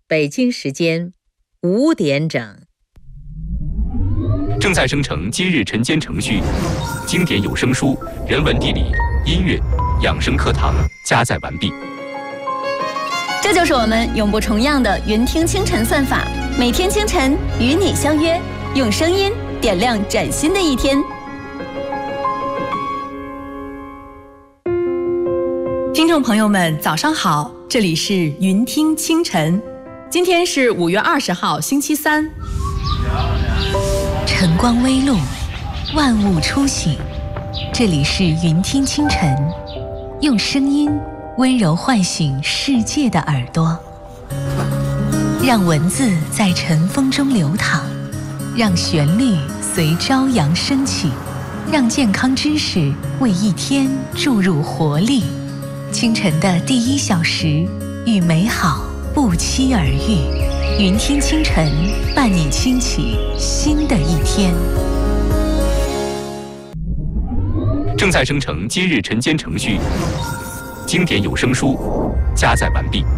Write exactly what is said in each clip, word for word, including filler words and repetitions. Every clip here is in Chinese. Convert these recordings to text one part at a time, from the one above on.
北京时间五点整。 正在生成今日晨间程序，经典有声书、人文地理、音乐、养生课堂加载完毕。 这就是我们永不重样的云听清晨算法，每天清晨与你相约，用声音点亮崭新的一天。 听众朋友们，早上好，这里是云听清晨，今天是五月二十号，星期三。 晨光微露，万物初醒，这里是云听清晨，用声音温柔唤醒世界的耳朵，让文字在晨风中流淌，让旋律随朝阳升起，让健康知识为一天注入活力。清晨的第一小时，与美好不期而遇。云听清晨，伴你轻启新的一天。 正在生成今日晨间程序，经典有声书加载完毕。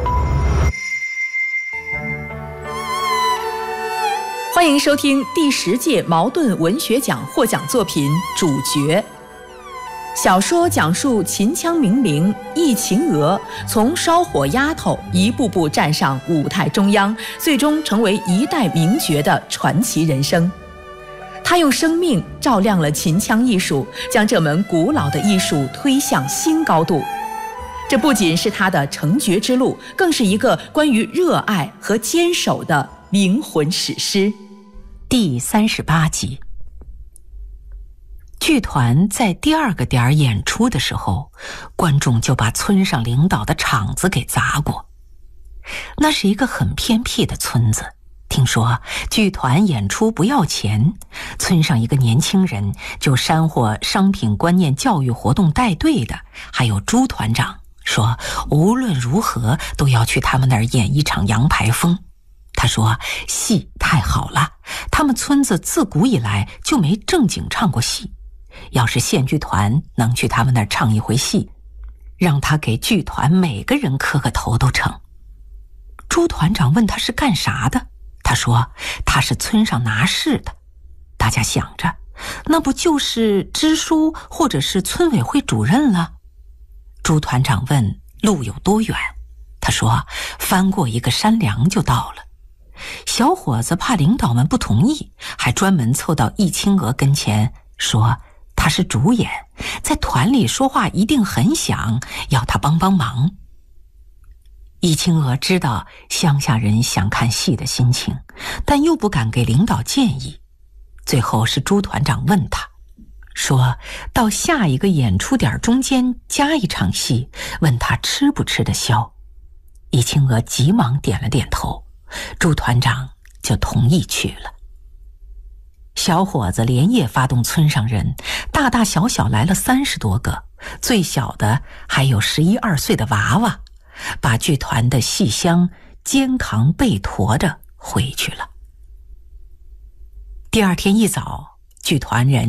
欢迎收听第十届茅盾文学奖获奖作品《主角》。小说讲述秦腔名伶易秦娥从烧火丫头一步步站上舞台中央，最终成为一代名角的传奇人生。她用生命照亮了秦腔艺术，将这门古老的艺术推向新高度。这不仅是她的成角之路，更是一个关于热爱和坚守的灵魂史诗。 第三十八集。剧团在第二个点儿演出的时候，观众就把村上领导的场子给砸过。那是一个很偏僻的村子，听说剧团演出不要钱，村上一个年轻人就煽惑商品观念教育活动带队的，还有朱团长，说无论如何都要去他们那儿演一场杨排风。他说戏太好了，他们村子自古以来就没正经唱过戏，要是县剧团能去他们那儿唱一回戏，让他给剧团每个人磕个头都成。朱团长问他是干啥的，他说他是村上拿事的。大家想着，那不就是支书或者是村委会主任了？朱团长问路有多远，他说翻过一个山梁就到了。小伙子怕领导们不同意，还专门凑到易清娥跟前说他是主演，在团里说话一定很响，要他帮帮忙。易清娥知道乡下人想看戏的心情，但又不敢给领导建议。最后是朱团长问他，说到下一个演出点中间加一场戏，问他吃不吃得消。易清娥急忙点了点头，朱团长就同意去了。小伙子连夜发动村上人，大大小小来了三十多个，最小的还有十一二岁的娃娃，把剧团的戏箱肩扛背驮着回去了。第二天一早，剧团人